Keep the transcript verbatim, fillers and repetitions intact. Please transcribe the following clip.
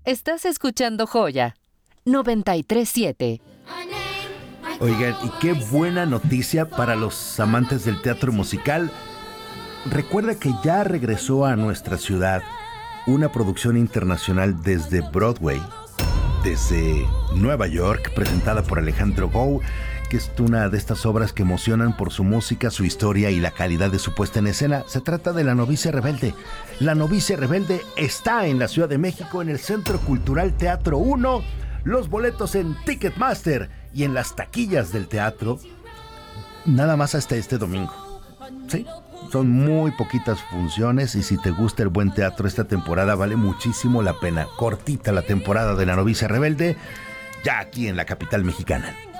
Estás escuchando Joya noventa y tres siete. Oigan, y qué buena noticia para los amantes del teatro musical. Recuerda que ya regresó a nuestra ciudad una producción internacional desde Broadway, desde Nueva York, presentada por Alejandro Gou, que es una de estas obras que emocionan por su música, su historia y la calidad de su puesta en escena. Se trata de La Novicia Rebelde. La Novicia Rebelde está en la Ciudad de México, en el Centro Cultural Teatro uno. Los boletos en Ticketmaster y en las taquillas del teatro, nada más hasta este domingo. Sí, son muy poquitas funciones y si te gusta el buen teatro esta temporada vale muchísimo la pena. Cortita la temporada de La Novicia Rebelde, ya aquí en la capital mexicana.